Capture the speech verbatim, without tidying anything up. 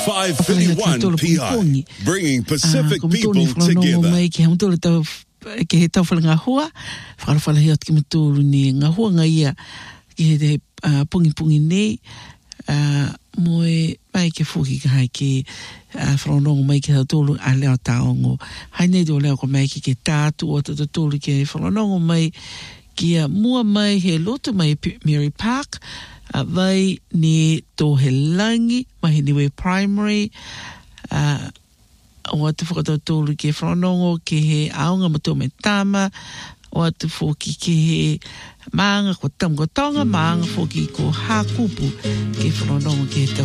five fifty-one P I, bringing Pacific people together. Mai ki hamtolo tau ke he tau whalanga hoa, whakarwhala hiot ki matulu ni ngā hoa ngā ia ki he te uh, pungi pungi nei, uh, moe mai ke fuki ka hai ke uh, whanongo mai ki tolu a leo taongo. Hai nei do leo ko mai ki ke tātu o tato tolu ke whanongo mai ki a mua mai he loto mai Mary Park, uh, vai ni tō he langi, mai niwe primary, uh, o atu whakatautolu ke whanongo ke he aonga mato me tama, o atu whoki ke he maanga ko tamgotonga, maanga whoki ko hakupu ke whanongo ke he tau